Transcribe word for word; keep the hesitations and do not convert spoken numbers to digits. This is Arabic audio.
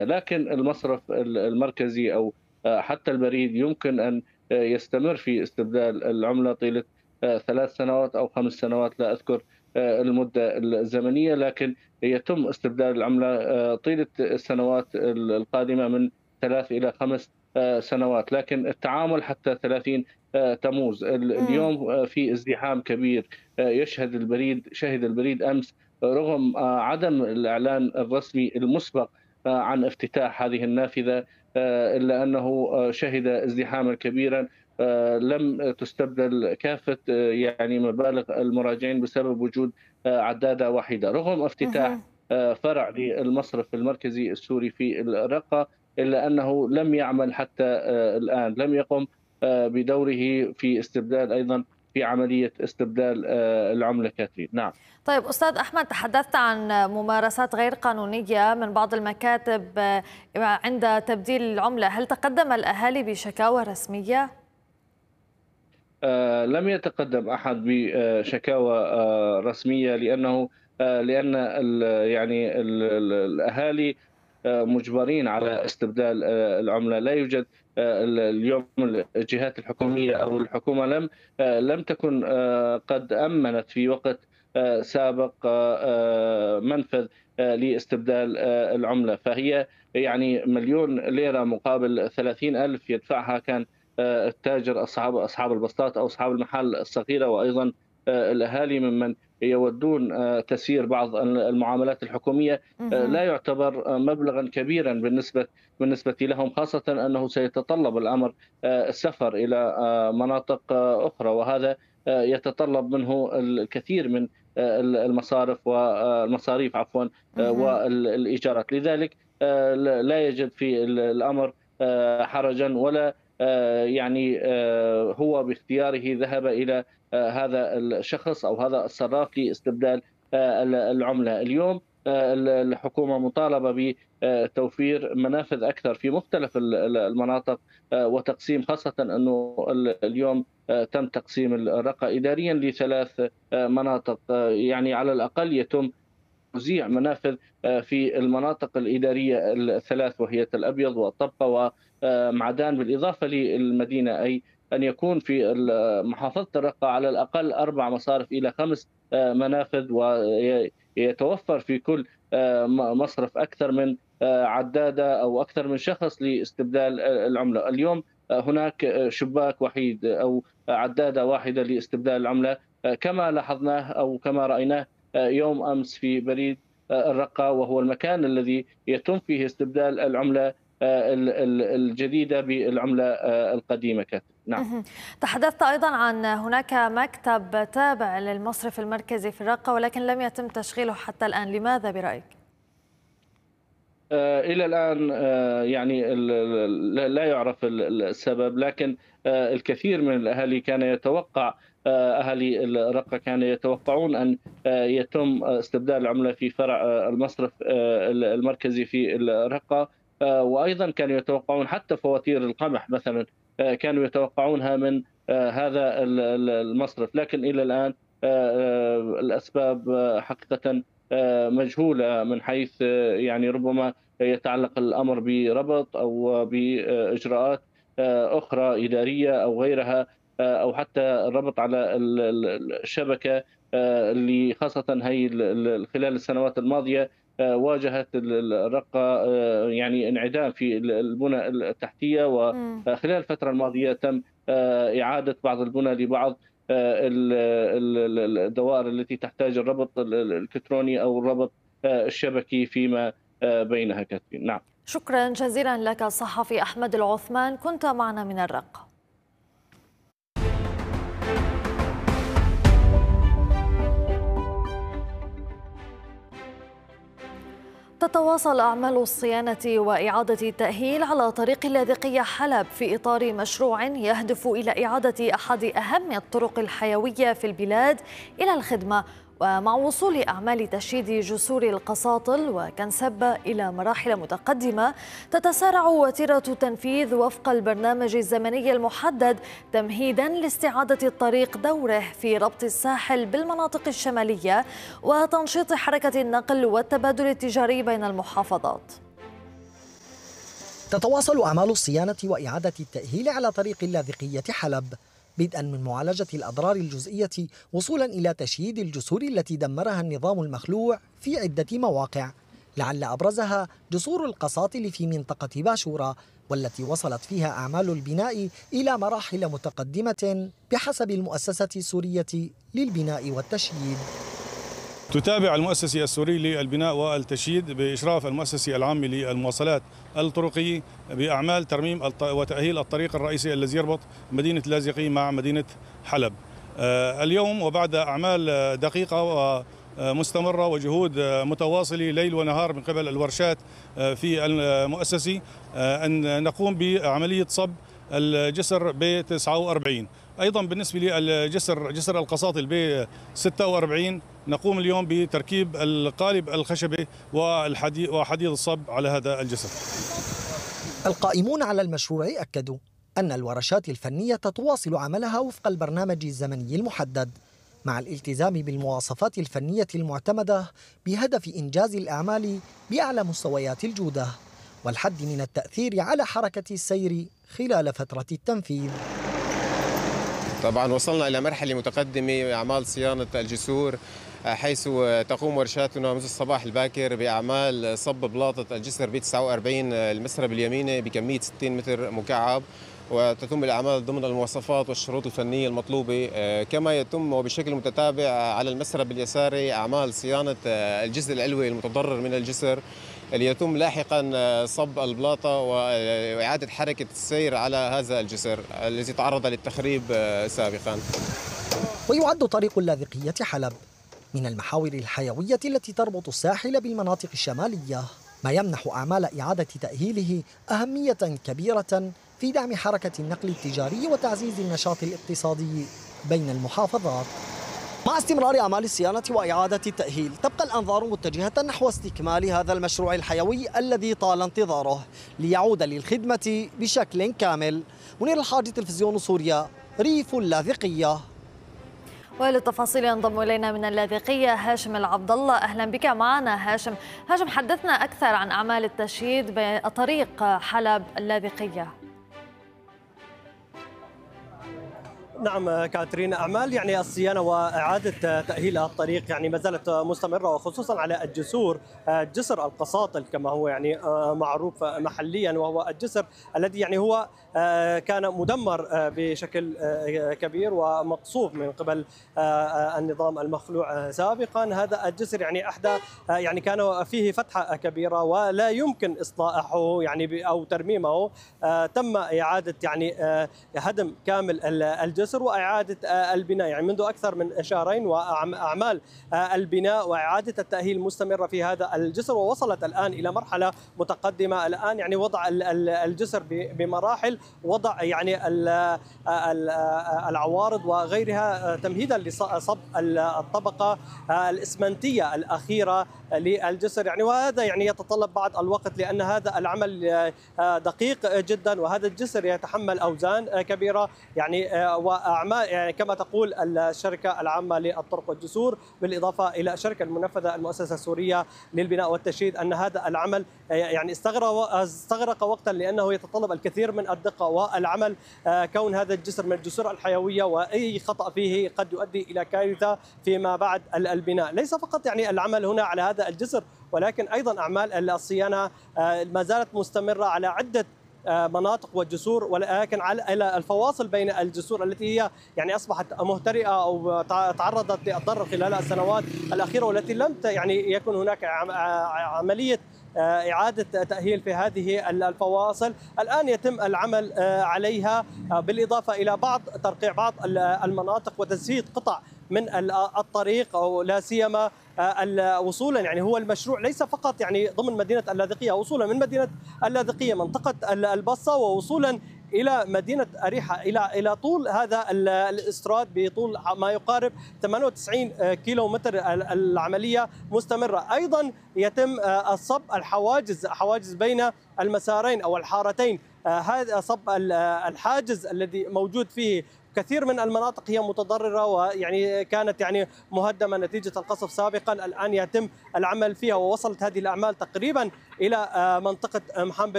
لكن المصرف المركزي أو حتى البريد يمكن أن يستمر في استبدال العملة طيلة ثلاث سنوات أو خمس سنوات، لا أذكر المدة الزمنية، لكن يتم استبدال العملة طيلة السنوات القادمة من ثلاث إلى خمس سنوات، لكن التعامل حتى ثلاثين تموز. ال إمم. اليوم في ازدحام كبير يشهد البريد شهد البريد أمس رغم عدم الإعلان الرسمي المسبق عن افتتاح هذه النافذة، إلا أنه شهد ازدحامًا كبيرًا. لم تُستبدل كافة يعني مبالغ المراجعين بسبب وجود عدادة واحدة، رغم افتتاح اهم. فرع للمصرف المركزي السوري في الرقة، إلا أنه لم يعمل حتى الآن، لم يقم بدوره في استبدال أيضًا في عملية استبدال العملة كاترين. نعم. طيب أستاذ أحمد، تحدثت عن ممارسات غير قانونية من بعض المكاتب آه، عند تبديل العملة، هل تقدم الأهالي بشكاوى رسمية؟ آآ لم يتقدم أحد بشكاوى آآ رسمية، لأنه آآ لأن ال يعني ال ال الأهالي آآ مُجبرين على استبدال آآ العملة، لا يوجد آآ ال اليوم الجهات الحكومية أو الحكومة لم آآ لم تكن آآ قد أمّنت في وقت آآ سابق آآ منفذ آآ لاستبدال آآ العملة، فهي يعني مليون ليرة مقابل ثلاثين ألف يدفعها كان آآ التاجر، أصحاب أصحاب البسطات أو أصحاب المحال الصغيرة، وأيضًا آآ الأهالي ممن يودون آآ تسيير بعض ال المعاملات الحكومية. آآ اهم. لا يعتبر آه، مبلغًا كبيرا بالنسبة بالنسبة لهم، خاصةً أنه سيتطلب الأمر آآ السفر إلى آآ مناطق آه، أخرى، وهذا آآ يتطلب منه الكثير من آآ ال المصارف والمصاريف عفوًا آآ اهم. وال الإيجارات. لذلك آآ ل لا يجد في ال الأمر آآ حرجًا، ولا آآ يعني آآ هو باختياره ذهب إلى آآ هذا الشخص أو هذا الصراف لاستبدال آآ ال العملة. اليوم آآ ال الحكومة مطالبة بتوفير منافذ أكثر في مختلف ال ال المناطق، آآ وتقسيم، خاصةً أنه ال اليوم آآ تم تقسيم الرقة إداريًا لثلاث آآ مناطق، آه، يعني على الأقل يتم توزيع منافذ آه، في المناطق الإدارية الثلاث، وهي تل أبيض وطبقة ومعدان، بالإضافة للمدينة، أي أن يكون في ال- محافظة الرقة على الأقل أربع مصارف إلى خمس آه، منافذ، ويتوفر في كل آه، م- مصرف أكثر من آه، عدادة أو أكثر من شخص لاستبدال آه، العملة. اليوم آه، هناك آه، شباك وحيد أو عدادة واحدة لاستبدال العملة، آه، كما لاحظناه أو كما رأيناه يوم أمس في بريد الرقة، وهو المكان الذي يتم فيه استبدال العملة ال- ال- الجديدة بالعملة القديمة كانت. نعم. اهم. تحدثت أيضًا عن هناك مكتب تابع للمصرف المركزي في الرقة ولكن لم يتم تشغيله حتى الآن، لماذا برأيك؟ آه، إلى الآن آه، يعني ال- ال- لا لا يعرف ال- ال- السبب، لكن آه، الكثير من الأهالي كان يتوقع آه، أهالي الرقة كانوا يتوقعون أن آه، يتم استبدال العملة في فرع آه، المصرف آه، المركزي في الرقة، آه، وأيضا كانوا يتوقعون حتى فواتير القمح مثلا آه، كانوا يتوقعونها من آه، هذا ال- ال- المصرف، لكن إلى الآن آه، آه، الأسباب آه، حقيقة آه، مجهولة، من حيث آه، يعني ربما يتعلق الأمر بربط أو بإجراءات أخرى إدارية أو غيرها، أو حتى الربط على ال- ال- الشبكة اللي خاصة هي ال- ال- خلال السنوات الماضية واجهت ال- ال- الرقة يعني انعدام في ال- البنى التحتية، إمم. وخلال الفترة الماضية تم إعادة بعض البنى لبعض ال- ال- ال- الدوائر التي تحتاج الربط ال- ال- الإلكتروني أو الربط الشبكي فيما آه، بينها كثير. نعم. شكرًا جزيلًا لك الصحفي أحمد العثمان، كنت معنا من الرقة. تتواصل أعمال الصيانة وإعادة التأهيل على طريق اللاذقية حلب في إطار مشروع يهدف إلى إعادة أحد أهم الطرق الحيوية في البلاد إلى الخدمة، ومع وصول أعمال تشييد جسور القساطل وكنسب إلى مراحل متقدمة تتسارع وتيرة التنفيذ وفق البرنامج الزمني المحدد، تمهيدا لاستعادة الطريق دوره في ربط الساحل بالمناطق الشمالية وتنشيط حركة النقل والتبادل التجاري بين المحافظات. تتواصل أعمال الصيانة وإعادة التأهيل على طريق اللاذقية حلب، بدءا من معالجة الأضرار الجزئية وصولا إلى تشييد الجسور التي دمرها النظام المخلوع في عدة مواقع، لعل أبرزها جسور القساطل في منطقة باشورة، والتي وصلت فيها أعمال البناء إلى مراحل متقدمة بحسب المؤسسة السورية للبناء والتشييد. تتابع المؤسسة السوري للبناء والتشييد بإشراف المؤسسة العامة للمواصلات الطرقية بأعمال ترميم وتأهيل الطريق الرئيسي الذي يربط مدينة اللاذقية مع مدينة حلب. اليوم وبعد أعمال دقيقة ومستمرة وجهود متواصلة ليل ونهار من قبل الورشات في المؤسسة أن نقوم بعملية صب الجسر ب تسعة وأربعين. أيضا بالنسبة للجسر جسر القساطل ب ستة وأربعين نقوم اليوم بتركيب القالب الخشبي وحديد الصب على هذا الجسر. القائمون على المشروع أكدوا أن الورشات الفنية تواصل عملها وفق البرنامج الزمني المحدد، مع الالتزام بالمواصفات الفنية المعتمدة بهدف إنجاز الأعمال بأعلى مستويات الجودة والحد من التأثير على حركة السير خلال فترة التنفيذ. طبعا وصلنا إلى مرحلة متقدمة بأعمال صيانة الجسور، حيث تقوم ورشاتنا منذ الصباح الباكر بأعمال صب بلاطة الجسر ب تسعة وأربعين المسرب اليميني بكمية ستين متر مكعب، وتتم الأعمال ضمن المواصفات والشروط الفنية المطلوبة. كما يتم وبشكل متتابع على المسرب اليساري أعمال صيانة الجزء العلوي المتضرر من الجسر، اللي يتم لاحقا صب البلاطة وإعادة حركة السير على هذا الجسر الذي تعرض للتخريب سابقا. ويعد طريق اللاذقية حلب من المحاور الحيوية التي تربط الساحل بالمناطق الشمالية، ما يمنح أعمال إعادة تأهيله أهمية كبيرة في دعم حركة النقل التجاري وتعزيز النشاط الاقتصادي بين المحافظات. مع استمرار أعمال الصيانة وإعادة التأهيل تبقى الأنظار متجهة نحو استكمال هذا المشروع الحيوي الذي طال انتظاره ليعود للخدمة بشكل كامل. منير الحاج، تلفزيون سوريا، ريف اللاذقية. وللتفاصيل ينضم الينا من اللاذقيه هاشم العبد الله. اهلا بك معنا هاشم. هاشم، حدثنا اكثر عن اعمال التشييد بطريق حلب اللاذقيه. نعم كاترين، أعمال يعني الصيانة وإعادة تأهيل الطريق يعني ما زالت مستمرة، وخصوصا على الجسور، جسر القساطل كما هو يعني معروف محليا، وهو الجسر الذي يعني هو كان مدمر بشكل كبير ومقصوف من قبل النظام المخلوع سابقا. هذا الجسر يعني أحدى يعني كان فيه فتحة كبيرة ولا يمكن إصلاحه يعني أو ترميمه. تم إعادة يعني هدم كامل الجسر وإعادة البناء يعني منذ أكثر من شهرين، وأعمال البناء وإعادة التأهيل مستمرة في هذا الجسر، ووصلت الآن إلى مرحلة متقدمة. الآن يعني وضع الجسر بمراحل، وضع يعني العوارض وغيرها تمهيدا لصب الطبقة الإسمنتية الأخيرة للجسر يعني، وهذا يعني يتطلب بعض الوقت لأن هذا العمل دقيق جدا، وهذا الجسر يتحمل أوزان كبيرة يعني وأعمال يعني كما تقول الشركة العامة للطرق والجسور، بالإضافة إلى الشركة المنفذة المؤسسة السورية للبناء والتشييد، أن هذا العمل يعني استغرق استغرق وقتا لأنه يتطلب الكثير من الدقة والعمل، كون هذا الجسر من الجسور الحيوية وأي خطأ فيه قد يؤدي إلى كارثة فيما بعد البناء. ليس فقط يعني العمل هنا على هذا الجسر، ولكن أيضا أعمال الصيانة ما زالت مستمرة على عدة مناطق والجسور، ولكن على الفواصل بين الجسور التي هي يعني اصبحت مهترئه او تعرضت للضرر خلال السنوات الاخيره، والتي لم يعني يكن هناك عمليه إعادة تأهيل في هذه الفواصل. الآن يتم العمل عليها، بالإضافة إلى بعض ترقيع بعض المناطق وتسديد قطع من الطريق، أو لا سيما وصولا يعني هو المشروع ليس فقط يعني ضمن مدينة اللاذقية، وصولا من مدينة اللاذقية منطقة البصة ووصولا إلى مدينة أريحة إلى إلى طول هذا الاستراد بطول ما يقارب ثمانية وتسعين كيلو متر. العملية مستمرة. أيضا يتم الصب الحواجز حواجز بين المسارين أو الحارتين. هذا صب الحاجز الذي موجود فيه كثير من المناطق هي متضررة ويعني كانت يعني مهدمة نتيجة القصف سابقا، الآن يتم العمل فيها، ووصلت هذه الأعمال تقريبا إلى منطقة محمد